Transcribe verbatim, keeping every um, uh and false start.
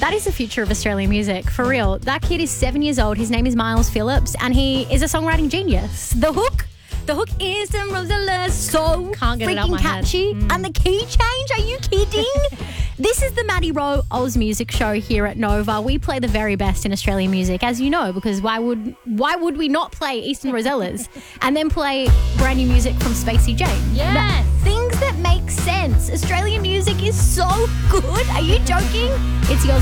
That is the future of Australian music, for real. That kid is seven years old. His name is Miles Phillips, and he is a songwriting genius. The hook, the hook is the Rosella, so Can't get it out freaking my head. catchy. Mm. And the key change, are you kidding? This is the Maddie Rowe Oz Music Show here at Nova. We play the very best in Australian music, as you know, because why would why would we not play Eastern Rosellas and then play brand new music from Spacey Jane? Yes. That- things that make sense. Australian music is so good. Are you joking? It's yours.